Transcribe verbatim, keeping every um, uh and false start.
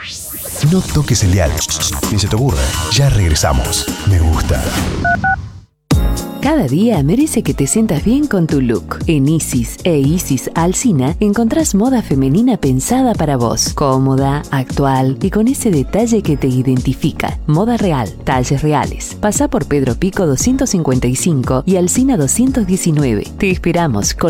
No toques el dial. Ni se te ocurra. Ya regresamos. Me gusta. Cada día merece que te sientas bien con tu look. En Isis e Isis Alsina encontrás moda femenina pensada para vos. Cómoda, actual y con ese detalle que te identifica. Moda real, talles reales. Pasá por Pedro Pico doscientos cincuenta y cinco y Alsina doscientos diecinueve. Te esperamos con